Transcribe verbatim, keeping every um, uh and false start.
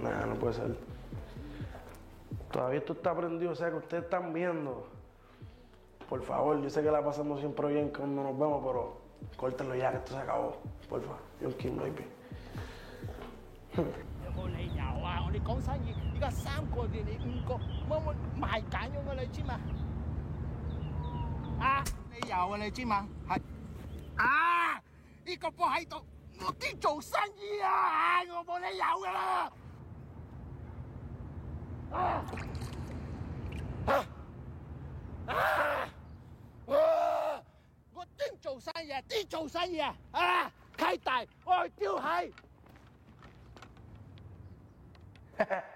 Nah, no puede ser. Todavía esto está prendido, o sea que ustedes están viendo. Por favor, yo sé que la pasamos siempre bien cuando nos vemos, pero córtenlo ya, que esto se acabó. Por favor, John King baby。 有冇理由啊？我哋講生意，而家三個月你五個，我我賣緊咗嘅，你知嘛？啊，理由啊，你知嘛？係啊，呢個波喺度，我啲做生意啊，我冇理由噶啦。啊啊啊！我啲做生意，啲做生意啊！啊，開大，我去丟閪。